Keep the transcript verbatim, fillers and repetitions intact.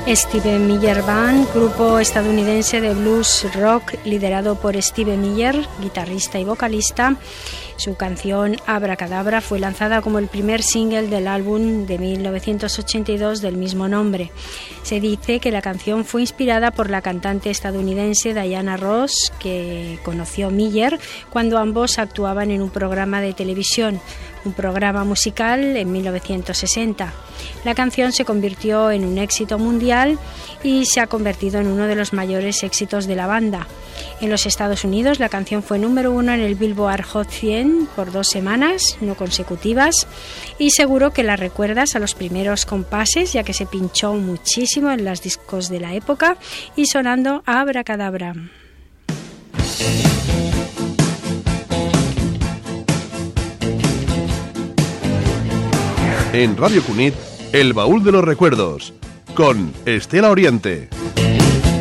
Steve Miller Band, grupo estadounidense de blues rock liderado por Steve Miller, guitarrista y vocalista. Su canción Abracadabra fue lanzada como el primer single del álbum de mil novecientos ochenta y dos del mismo nombre. Se dice que la canción fue inspirada por la cantante estadounidense Diana Ross, que conoció Miller cuando ambos actuaban en un programa de televisión, un programa musical en mil novecientos sesenta. La canción se convirtió en un éxito mundial y se ha convertido en uno de los mayores éxitos de la banda. En los Estados Unidos la canción fue número uno en el Billboard Hot cien por dos semanas no consecutivas, y seguro que la recuerdas a los primeros compases, ya que se pinchó muchísimo en los discos de la época y sonando Abracadabra. En Radio Cunit, El Baúl de los Recuerdos, con Estela Oriente.